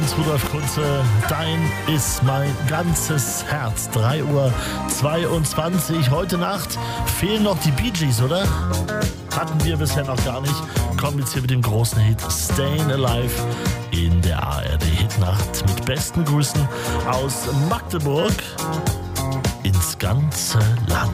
1, Rudolf Kunze, dein ist mein ganzes Herz. 3:22 Uhr. Heute Nacht fehlen noch die Bee Gees, oder? Hatten wir bisher noch gar nicht. Kommen jetzt hier mit dem großen Hit Stayin' Alive in der ARD Hitnacht. Mit besten Grüßen aus Magdeburg ins ganze Land.